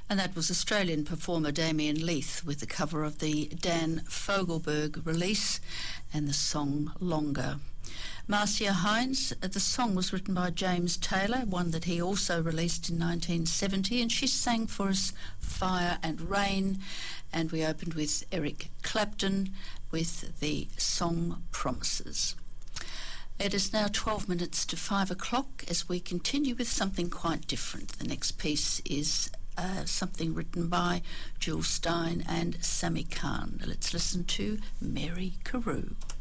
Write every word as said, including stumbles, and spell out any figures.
And that was Australian performer Damien Leith with the cover of the Dan Fogelberg release and the song Longer. Marcia Hines, the song was written by James Taylor, one that he also released in nineteen seventy, and she sang for us Fire and Rain, and we opened with Eric Clapton with the song Promises. It is now twelve minutes to five o'clock as we continue with something quite different. The next piece is uh, something written by Jules Stein and Sammy Khan. Let's listen to Mary Carew.